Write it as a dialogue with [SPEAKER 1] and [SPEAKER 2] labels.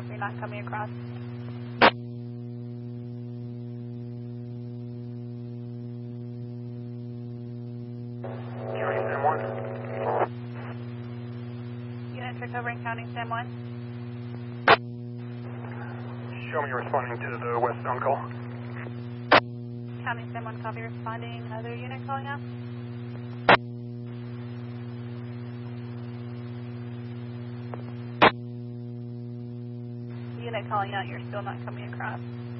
[SPEAKER 1] if you're not coming across.
[SPEAKER 2] County Sam 1.
[SPEAKER 1] Units recovering, counting Sam 1.
[SPEAKER 2] Show me responding to the westbound call.
[SPEAKER 1] Counting Sam 1, copy responding. Other unit calling out? Unit calling out, you're still not coming across.